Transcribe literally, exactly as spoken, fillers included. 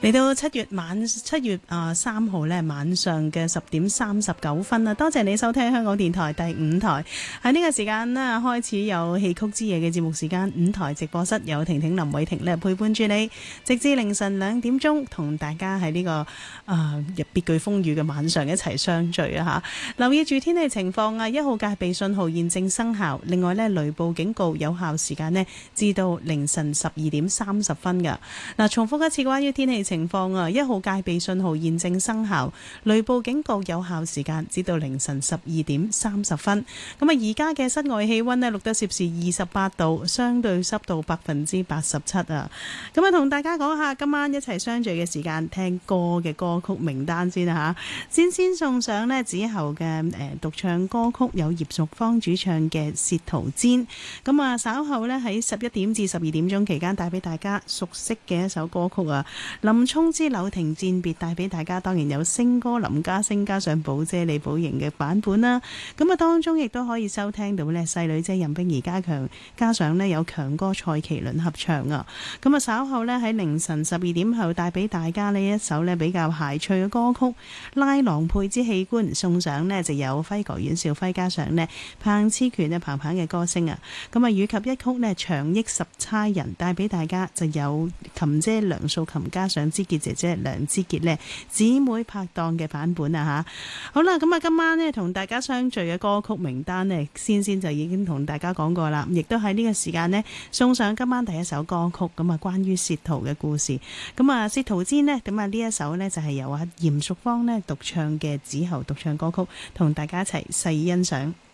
嚟到七月晚七月啊三號咧晚上嘅十點三十九分啦，多謝你收聽香港電台第五台。喺呢個時間咧開始有戲曲之夜嘅節目時間，五台直播室有婷婷林偉婷咧陪伴住你，直至凌晨兩點鐘，同大家喺呢、這個啊別具風雨嘅晚上一齊相聚啊吓！留意住天氣情況啊，一號戒備信號現正生效，另外咧雷暴警告有效時間咧至到凌晨十二點三十分噶。嗱，重複一次關於天氣情況啊，一號戒備信號現正生效，雷暴警告有效時間至到凌晨十二點三十分。咁啊，而家嘅室外氣溫呢，錄得攝氏二十八度，相對濕度百分之八十七啊。咁啊，同大家講下今晚一齊相聚嘅時間，聽歌嘅歌曲名單先啦吓。先先送上呢之後嘅誒獨唱歌曲，有葉淑芳主唱嘅《舌頭尖》。咁啊，稍後呢，喺十一點至十二點鐘期間，帶俾大家熟悉嘅一首歌曲啊，林沖之柳亭餞別，帶俾大家當然有星歌林家聲加上寶姐李寶瑩嘅版本啦。咁啊，當中亦都可以收聽到呢細女姐任冰兒加強，加上呢有強哥蔡麒倫合唱啊。咁啊，稍後呢，喺凌晨十二點後帶俾大家呢一首呢比較諧趣嘅歌曲《拉郎配之器官》，送上呢就有輝哥阮兆輝加上呢彭熾權嘅彭彭嘅歌聲啊。咁啊，以及一曲呢長憶十差人，帶俾大家就有琴姐梁素琴加上之傑姐姐梁之傑呢姊妹拍檔嘅版本啊吓。好啦，咁啊今晚呢同大家相聚嘅歌曲名單呢，先先就已經同大家講過啦，亦都喺呢個時間呢送上今晚第一首歌曲，咁啊關於薛濤嘅故事。咁啊薛濤之呢，咁啊呢一首呢就係由阿嚴淑芳呢獨唱嘅子喉獨唱歌曲，同大家一齊細欣賞。